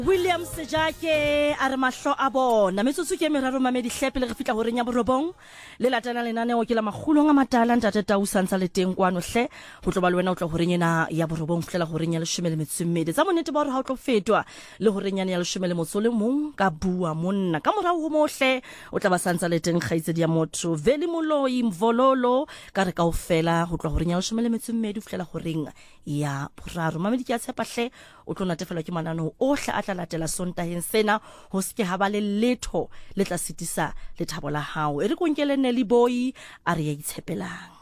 William Sejake a re mahlo a bona metsotso ke meraro mamedi hlepe le re fitla ho renya borobong le latana lenaneo ke la magulong a matala ntate Tau Santsa le teng kwano hle ho tlo ba le wena o tlo ho renyena ya borobong flela ho renya le shemele metsumedi tsa monete ba re ha o tlo fetwa le ho renyana ya le shemele motso le mong ka bua monna ka morao ho mohle o tla ba Santsa le teng kgaitse dia motho veli moloi mvololo ka re kaofela ho tlo ho renya le shemele metsumedi flela ho renga ya boraro mamedi ke a tshepa hle o tlo natefelwa ke manano ohle a tla latela sontaheng sena ho ske ha ba le letho le tla sitisa lethabo la hao e re konkele ne le boy a re ya itshepelang.